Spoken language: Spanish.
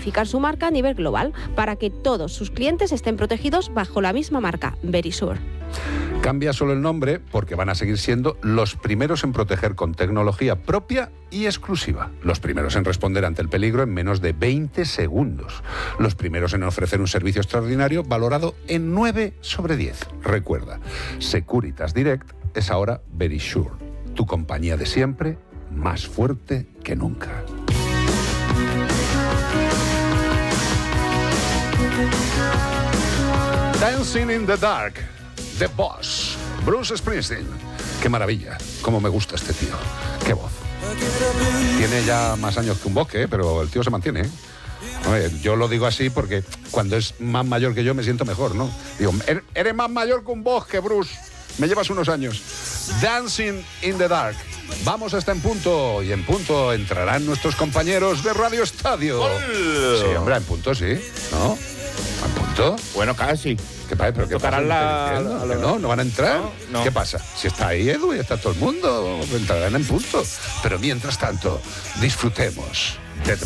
unificar su marca a nivel global para que todos sus clientes estén protegidos bajo la misma marca, Verisure. Cambia solo el nombre porque van a seguir siendo los primeros en proteger con tecnología propia y exclusiva. Los primeros en responder ante el peligro en menos de 20 segundos. Los primeros en ofrecer un servicio extraordinario valorado en 9 sobre 10. Recuerda, Securitas Direct es ahora Verisure, tu compañía de siempre, más fuerte que nunca. Dancing in the Dark, The Boss, Bruce Springsteen. Qué maravilla, cómo me gusta este tío, qué voz. Tiene ya más años que un bosque, pero el tío se mantiene, ¿eh? A ver, yo lo digo así porque cuando es más mayor que yo me siento mejor, ¿no? Digo, eres más mayor que un bosque, Bruce. Me llevas unos años. Dancing in the Dark. Vamos hasta En Punto. Y en punto entrarán nuestros compañeros de Radio Estadio. ¡Gol! Sí, hombre, en punto sí. ¿No? ¿En punto? Bueno, casi. ¿Qué pasa? ¿Pero qué pasa? ¿No van a entrar? No. ¿Qué pasa? Si está ahí Edu y está todo el mundo, entrarán en punto. Pero mientras tanto, disfrutemos de The